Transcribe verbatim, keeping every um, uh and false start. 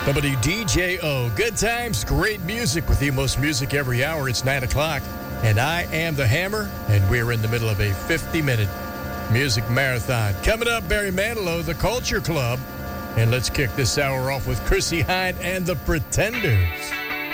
W D J O. Good times, great music with the most music every hour. It's nine o'clock, and I am the Hammer, and we're in the middle of a fifty-minute music marathon. Coming up, Barry Manilow, The Culture Club, and let's kick this hour off with Chrissie Hynde and The Pretenders.